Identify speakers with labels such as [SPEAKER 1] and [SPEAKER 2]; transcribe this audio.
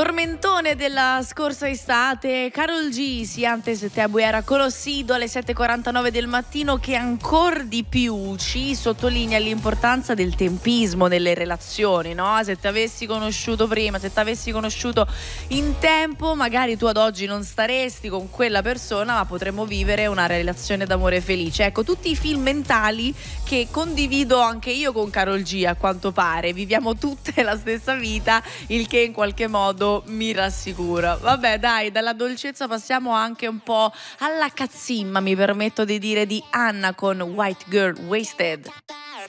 [SPEAKER 1] Tormentone della scorsa estate, Karol G si antes te era conocido alle 7:49 del mattino, che ancor di più ci sottolinea l'importanza del tempismo nelle relazioni, no? Se ti avessi conosciuto prima, se ti avessi conosciuto in tempo, magari tu ad oggi non staresti con quella persona, ma potremmo vivere una relazione d'amore felice. Ecco, tutti i film mentali che condivido anche io con Karol G, a quanto pare. Viviamo tutte la stessa vita, il che in qualche modo mi rassicura. Vabbè, dai, dalla dolcezza passiamo anche un po' alla cazzimma, mi permetto di dire, di Anna con White Girl Wasted.